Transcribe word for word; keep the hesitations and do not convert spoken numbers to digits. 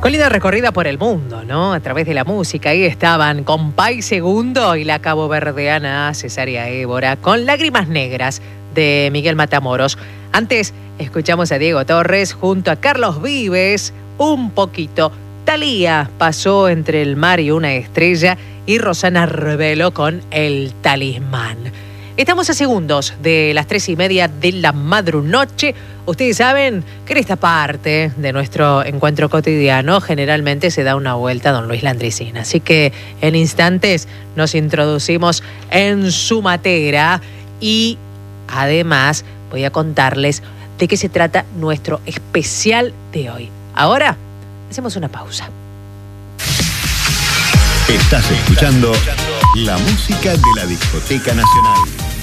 Con linda recorrida por el mundo, ¿no? A través de la música. Ahí estaban Compay Segundo y la caboverdiana Cesárea Évora con Lágrimas Negras de Miguel Matamoros. Antes escuchamos a Diego Torres junto a Carlos Vives, Un Poquito. Thalía pasó Entre el mar y una estrella y Rosana Rebelo con El Talismán. Estamos a segundos de las tres y media de la madrunoche. Ustedes saben que en esta parte de nuestro encuentro cotidiano generalmente se da una vuelta a don Luis Landricina. Así que en instantes nos introducimos en su materia y además voy a contarles de qué se trata nuestro especial de hoy. Ahora hacemos una pausa. Estás escuchando la música de la Discoteca Nacional.